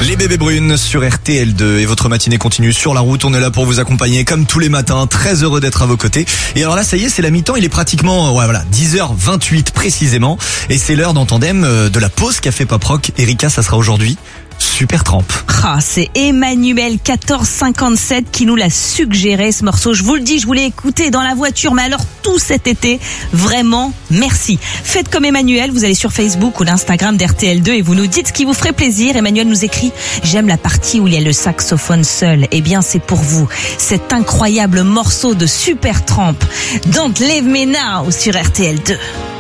Les bébés brunes sur RTL2 et votre matinée continue sur la route. On est là pour vous accompagner comme tous les matins. Très heureux d'être à vos côtés. Et alors là, ça y est, c'est la mi-temps. Il est pratiquement 10h28 précisément. Et c'est l'heure dans Tandem de la pause Café Pop Rock. Erika, ça sera aujourd'hui Supertramp. C'est Emmanuel 1457 qui nous l'a suggéré ce morceau. Je vous le dis, je voulais écouter dans la voiture, mais alors tout cet été, vraiment merci. Faites comme Emmanuel, vous allez sur Facebook ou l'Instagram d'RTL2 et vous nous dites ce qui vous ferait plaisir. Emmanuel nous écrit: j'aime la partie où il y a le saxophone seul. Eh bien c'est pour vous, cet incroyable morceau de Supertramp. Don't Leave Me Now sur RTL2.